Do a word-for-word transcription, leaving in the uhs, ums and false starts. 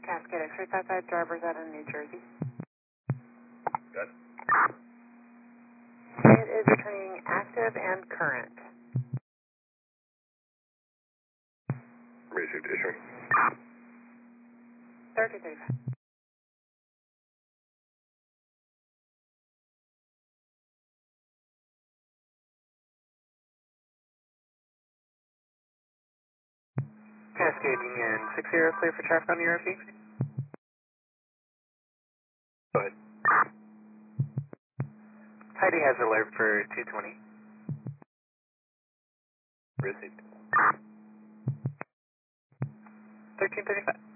Cascade X-ray five five, drivers out of New Jersey. Good. It is returning active and current. Received issuing. thirty thirty-five. Cascade Union six zero, clear for traffic on the R F C. Go ahead. Heidi has alert for two twenty. Received. thirteen thirty-five.